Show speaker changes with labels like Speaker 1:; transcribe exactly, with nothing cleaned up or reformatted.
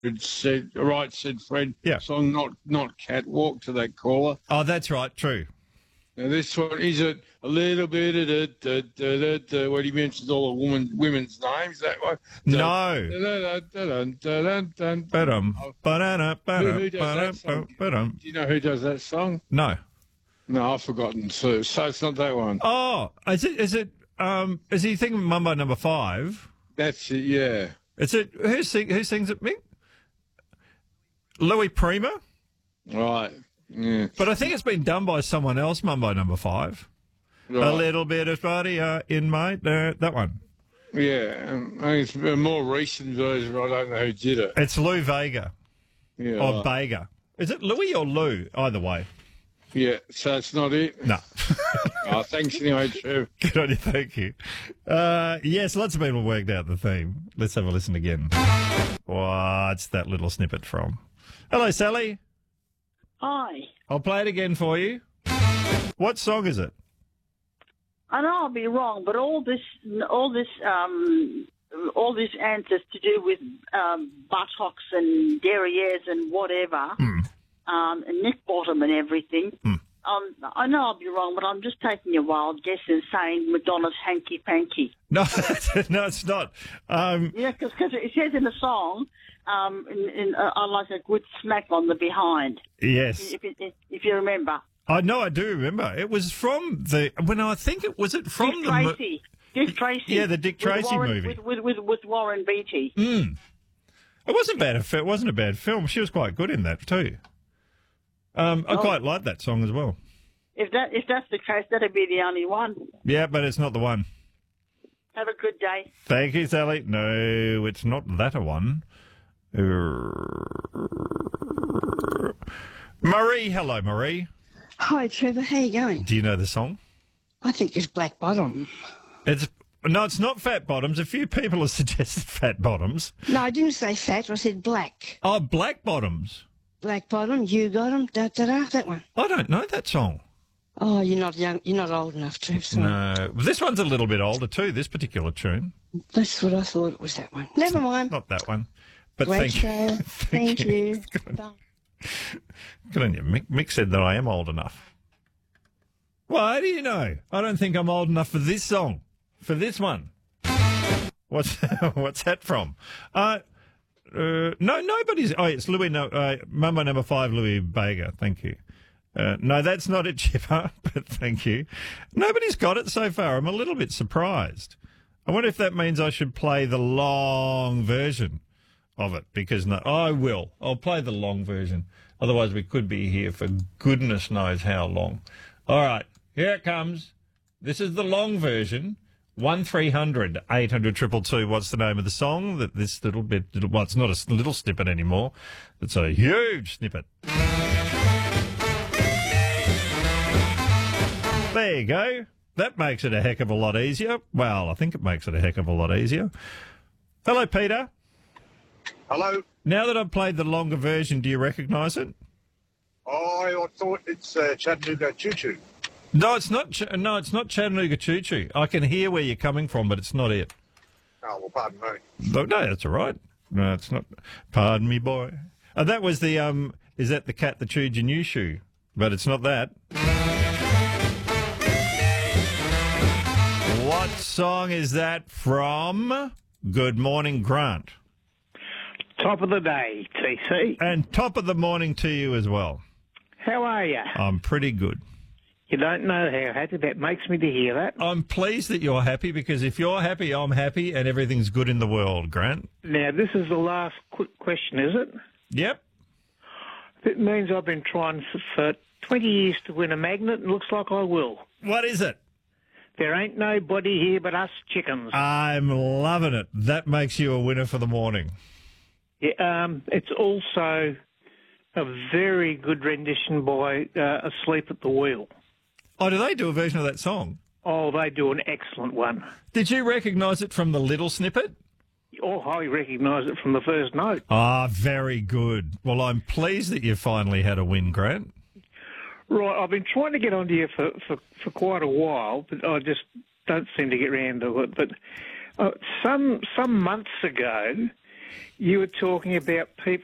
Speaker 1: It said, right, said Fred.
Speaker 2: Yeah.
Speaker 1: Song, not not catwalk to that caller.
Speaker 2: Oh, that's right. True.
Speaker 1: Now this one is it a little bit of the, the, the, the, the when he mentions all the woman women's names that one.
Speaker 2: No. Ba-dum, ba-da-da,
Speaker 1: Who, who
Speaker 2: ba-da,
Speaker 1: does that song?
Speaker 2: ba-dum.
Speaker 1: Do you know who does that song?
Speaker 2: No.
Speaker 1: No, I've forgotten too. So it's not that one.
Speaker 2: Oh, is it? Is it? Um, is he thinking Mumbo Number Five?
Speaker 1: That's it. Yeah.
Speaker 2: Is it? Who sing? Who sings it? Mick? Louis Prima.
Speaker 1: Right. Yeah.
Speaker 2: But I think it's been done by someone else. Mumbo Number Five.
Speaker 1: Right.
Speaker 2: A little bit of body uh, in my uh, that one.
Speaker 1: Yeah. Um, I think it's a more recent version. I don't know who did it.
Speaker 2: It's Lou Vega
Speaker 1: Yeah.
Speaker 2: or
Speaker 1: right.
Speaker 2: Vega. Is it Louis or Lou? Either way.
Speaker 1: Yeah. So it's not it.
Speaker 2: No.
Speaker 1: Oh, thanks anyway, Trev.
Speaker 2: Good on you. Thank you. Uh, yes, lots of people worked out the theme. Let's have a listen again. What's that little snippet from? Hello, Sally.
Speaker 3: Hi.
Speaker 2: I'll play it again for you. What song is it?
Speaker 3: I know I'll be wrong, but all this, all this, um, all this answers to do with um, buttocks and derrieres and whatever,
Speaker 2: Mm.
Speaker 3: um, and neck bottom and everything.
Speaker 2: Mm.
Speaker 3: Um, I know I'll be wrong, but I'm just taking a wild guess and saying Madonna's Hanky Panky.
Speaker 2: No, no, it's not. Um,
Speaker 3: Yeah, because it says in the song, um, in, in, uh, I like a good smack on the behind.
Speaker 2: yes.
Speaker 3: If, if, if you remember.
Speaker 2: I know, I do remember. It was from the, when I think it, was it from
Speaker 3: Dick
Speaker 2: the... mo-
Speaker 3: Tracy. Dick Tracy.
Speaker 2: Yeah, the Dick
Speaker 3: With
Speaker 2: Tracy
Speaker 3: Warren-
Speaker 2: movie.
Speaker 3: With, with, with, with Warren Beatty.
Speaker 2: Mm. It wasn't bad. It wasn't a bad film. She was quite good in that too. Um, I
Speaker 3: Oh.
Speaker 2: quite like that song as well.
Speaker 3: If that if that's the case, that'd be the only one.
Speaker 2: Yeah, but it's not the one.
Speaker 3: Have a good day.
Speaker 2: Thank you, Sally. No, it's not that a one. Marie, hello, Marie.
Speaker 4: Hi, Trevor. How you going?
Speaker 2: Do you know the song?
Speaker 4: I think it's Black Bottom.
Speaker 2: It's no, it's not Fat Bottoms. A few people have suggested Fat Bottoms.
Speaker 4: No, I didn't say fat. I said black.
Speaker 2: Oh, Black Bottoms.
Speaker 4: Black Bottom. You got 'em. Da da da. That one.
Speaker 2: I don't know that song.
Speaker 4: Oh, you're not young. You're not old enough, Trev. Sorry.
Speaker 2: No, this one's a little bit older too. This particular tune,
Speaker 4: That's what I thought it was. That one. Never mind.
Speaker 2: not that one. But
Speaker 4: Great
Speaker 2: thank
Speaker 4: show.
Speaker 2: you.
Speaker 4: Thank you. Bye.
Speaker 2: Good on you. Mick, Mick said that I am old enough. Well, how do you know? I don't think I'm old enough for this song. For this one. What's what's that from? Uh, uh, no, nobody's. Oh, it's Louis. No, uh, Mumbo Number Five, Louis Vega. Thank you. Uh, no, that's not it, Chipper. But thank you. Nobody's got it so far. I'm a little bit surprised. I wonder if that means I should play the long version of it, because no, I will. I'll play the long version. Otherwise, we could be here for goodness knows how long. All right, here it comes. This is the long version. One three hundred eight hundred triple two. What's the name of the song? That this little bit. Well, it's not a little snippet anymore. It's a huge snippet. There you go. That makes it a heck of a lot easier. Well, I think it makes it a heck of a lot easier. Hello, Peter.
Speaker 5: Hello.
Speaker 2: Now that I've played the longer version, do you recognise it?
Speaker 5: Oh, I thought it's uh, Chattanooga Choo Choo.
Speaker 2: No, it's not. Ch- no, it's not Chattanooga Choo Choo. I can hear where you're coming from, but it's not it.
Speaker 5: Oh, well, pardon me.
Speaker 2: No, no, that's all right. No, it's not. Pardon me, boy. Oh, that was the um. Is that the cat that chewed your new shoe? But it's not that. What song is that from? Good morning, Grant.
Speaker 6: Top of the day, T C.
Speaker 2: And top of the morning to you as well.
Speaker 6: How are you?
Speaker 2: I'm pretty good.
Speaker 6: You don't know how happy that makes me to hear that.
Speaker 2: I'm pleased that you're happy, because if you're happy, I'm happy, and everything's good in the world, Grant.
Speaker 6: Now, this is the last quick question, is it?
Speaker 2: Yep.
Speaker 6: It means I've been trying for, for twenty years to win a magnet, and looks like I will.
Speaker 2: What is it?
Speaker 6: There ain't nobody here but us chickens.
Speaker 2: I'm loving it. That makes you a winner for the morning.
Speaker 6: Yeah, um, it's also a very good rendition by uh, Asleep at the Wheel.
Speaker 2: Oh, do they do a version of that song?
Speaker 6: Oh, they do an excellent one.
Speaker 2: Did you recognise it from the little snippet?
Speaker 6: Oh, I recognise it from the first note.
Speaker 2: Ah, very good. Well, I'm pleased that you finally had a win, Grant.
Speaker 6: Right, I've been trying to get onto you for, for, for quite a while, but I just don't seem to get round to it. But uh, some some months ago, you were talking about people